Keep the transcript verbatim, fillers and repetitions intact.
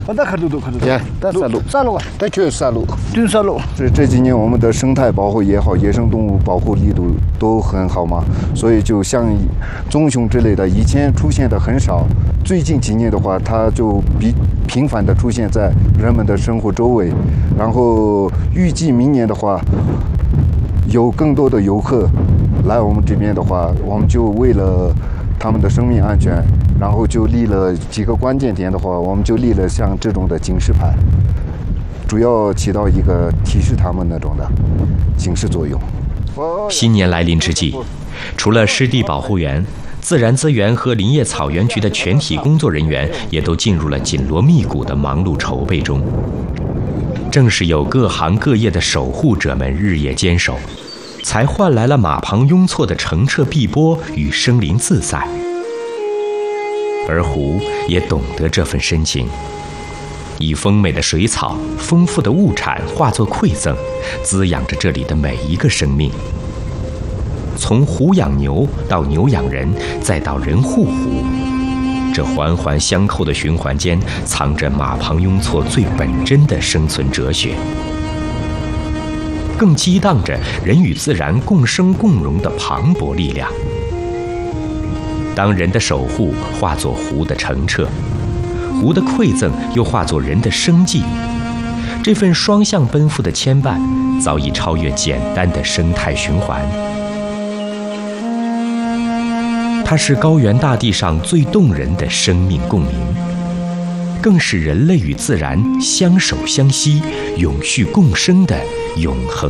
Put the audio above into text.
我那看都都看都。 呀，那山路， 山路啊， 它就是山路， 对山路。 这这几年我们的生态保护也好，野生动物保护力度都很好嘛，所以就像棕熊之类的，以前出现的很少，最近几年的话，它就比频繁的出现在人们的生活周围，然后预计明年的话，有更多的游客来我们这边的话，我们就为了他们的生命安全，然后就立了几个关键点的话，我们就立了像这种的警示牌，主要起到一个提示他们那种的警示作用。 新年来临之际，除了湿地保护员，自然资源和林业草原局的全体工作人员也都进入了紧锣密鼓的忙碌筹备中。正是有各行各业的守护者们日夜坚守，才换来了马旁雍措的澄澈碧波与生灵自在。而湖也懂得这份深情，以丰美的水草、丰富的物产化作馈赠，滋养着这里的每一个生命。从湖养牛到牛养人，再到人护湖，这环环相扣的循环间，藏着马旁雍措最本真的生存哲学，更激荡着人与自然共生共荣的磅礴力量。当人的守护化作湖的澄澈，湖的馈赠又化作人的生计，这份双向奔赴的牵绊，早已超越简单的生态循环。它是高原大地上最动人的生命共鸣，更是人类与自然相守相惜、永续共生的永恒